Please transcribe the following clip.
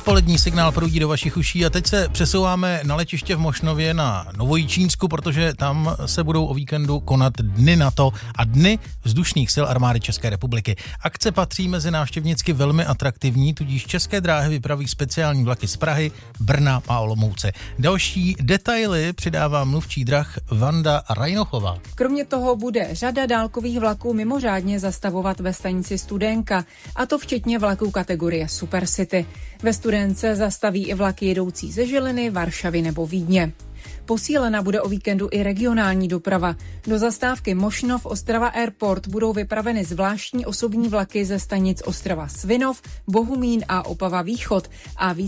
Odpolední signál proudí do vašich uší a teď se přesouváme na letiště v Mošnově na Novojičínsku, protože tam se budou o víkendu konat dny NATO a dny vzdušných sil armády České republiky. Akce patří mezi návštěvnicky velmi atraktivní, tudíž České dráhy vypraví speciální vlaky z Prahy, Brna a Olomouce. Další detaily přidává mluvčí drah Vanda Rajnochová. Kromě toho bude řada dálkových vlaků mimořádně zastavovat ve stanici Studénka, a to včetně vlaků kategorie Supercity. Ve Studénce zastaví i vlaky jedoucí ze Žiliny, Varšavy nebo Vídně. Posílena bude o víkendu i regionální doprava. Do zastávky Mošnov Ostrava Airport budou vypraveny zvláštní osobní vlaky ze stanic Ostrava Svinov, Bohumín a Opava Východ a